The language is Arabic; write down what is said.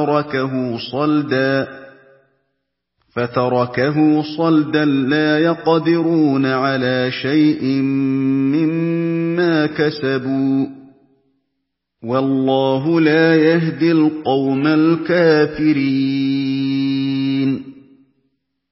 فتركه صلدا لا يقدرون على شيء مما كسبوا، والله لا يهدي القوم الكافرين.